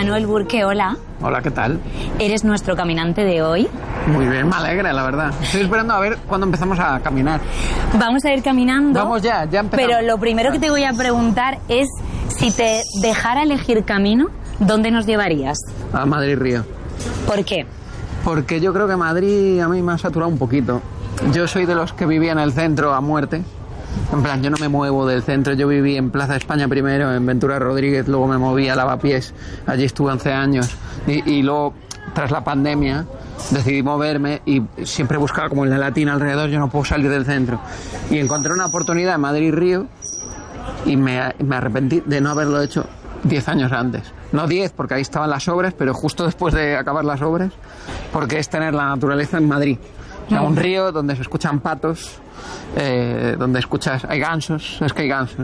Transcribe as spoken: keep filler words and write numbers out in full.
Manuel Burke, hola. Hola, ¿qué tal? ¿Eres nuestro caminante de hoy? Muy bien, me alegra, la verdad. Estoy esperando a ver cuándo empezamos a caminar. Vamos a ir caminando. Vamos ya, ya empezamos. Pero lo primero que te voy a preguntar es si te dejara elegir camino, ¿dónde nos llevarías? A Madrid-Río. ¿Por qué? Porque yo creo que Madrid a mí me ha saturado un poquito. Yo soy de los que vivía en el centro a muerte. En plan, yo no me muevo del centro. Yo viví en Plaza España primero, en Ventura Rodríguez, luego me moví a Lavapiés. Allí estuve once años. Y, y luego, tras la pandemia, decidí moverme y siempre buscaba como en la Latina alrededor. Yo no puedo salir del centro. Y encontré una oportunidad en Madrid-Río y me, me arrepentí de no haberlo hecho diez años antes. No diez, porque ahí estaban las obras, pero justo después de acabar las obras, porque es tener la naturaleza en Madrid. O sea, un río donde se escuchan patos, eh, donde escuchas... Hay gansos, es que hay gansos.